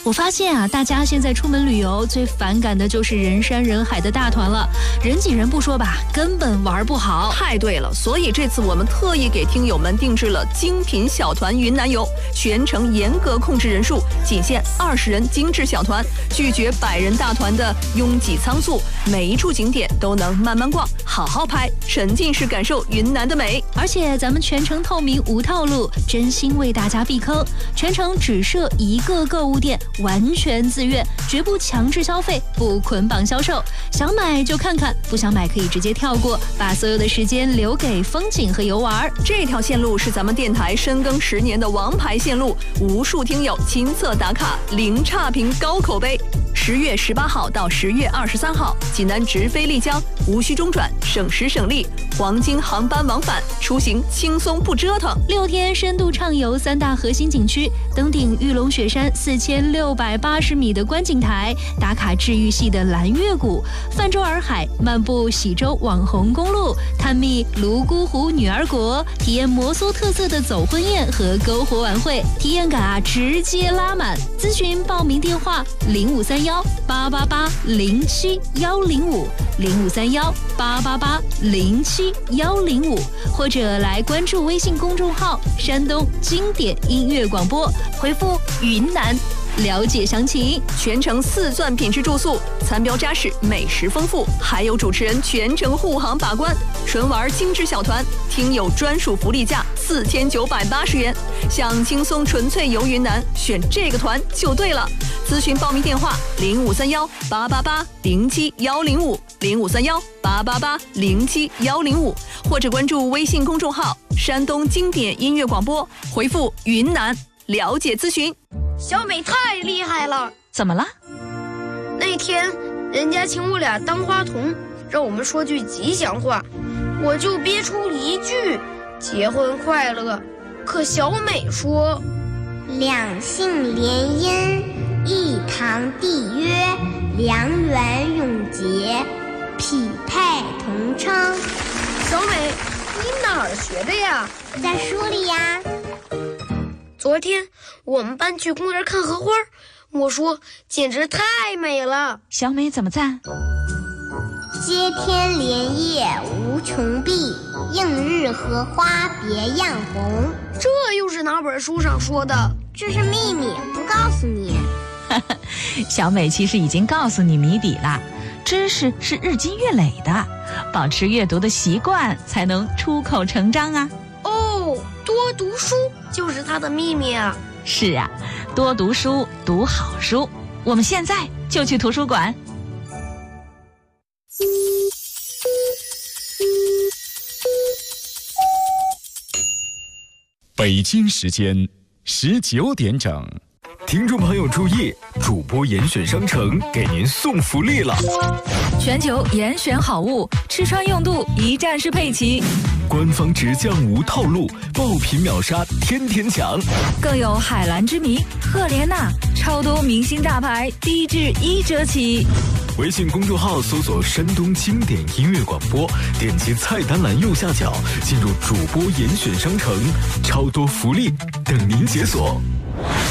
我发现啊，大家现在出门旅游最反感的就是人山人海的大团了，人挤人不说吧，根本玩不好。 太对了，所以这次我们特意给听友们定制了精品小团云南游，全程严格控制人数，仅限20人精致小团，拒绝100人大团的拥挤仓促，每一处景点都能慢慢逛，好好拍，沉浸式感受云南的美。 而且咱们全程透明无套路，真心为大家避坑，全程只设1个购物店，完全自愿，绝不强制消费，不捆绑销售，想买就看看，不想买可以直接跳过，把所有的时间留给风景和游玩。 这条线路是咱们电台深耕10年的王牌线路，无数听友亲测打卡，零差评高口碑。10月18号到10月23号，济南直飞丽江，无需中转，省时省力，黄金航班往返，出行轻松不折腾。 6天深度畅游3大核心景区，登顶玉龙雪山4680米的观景台，打卡治愈系的蓝月谷，泛舟洱海，漫步喜洲网红公路，探秘泸沽湖女儿国，体验摩梭特色的走婚宴和篝火晚会，体验感啊直接拉满。咨询报名电话0531888075，0531888075，或者来关注微信公众号山东经典音乐广播，回复云南了解详情。 全程4钻品质住宿，餐标扎实，美食丰富，还有主持人全程护航把关。纯玩精致小团，听友专属福利价4980元。想轻松纯粹游云南，选这个团就对了。咨询报名电话0531880105，0531880105，或者关注微信公众号山东经典音乐广播，回复云南了解咨询。 小美太厉害了！ 怎么了？ 那天人家请我俩当花童，让我们说句吉祥话，我就憋出一句结婚快乐。可小美说， 两性联姻，一堂缔约，良缘永结，匹配同称。 小美，你哪儿学的呀？ 在书里呀。 昨天我们班去公园看荷花，我说简直太美了。 小美怎么赞？ 接天莲叶无穷碧，映日荷花别样红。 这又是哪本书上说的？ 这是秘密，不告诉你。 小美其实已经告诉你谜底了，知识是日积月累的，保持阅读的习惯才能出口成章啊。 哦，多读书就是它的秘密啊。 是啊，多读书，读好书。我们现在就去图书馆。 北京时间19点整。 听众朋友注意，主播严选商城给您送福利了！ 全球严选好物，吃穿用度一站式配齐， 官方直降无套路，爆品秒杀天天抢， 更有海蓝之谜、赫莲娜，超多明星大牌，低至1折起。 微信公众号搜索山东经典音乐广播，点击菜单栏右下角进入主播严选商城，超多福利等您解锁。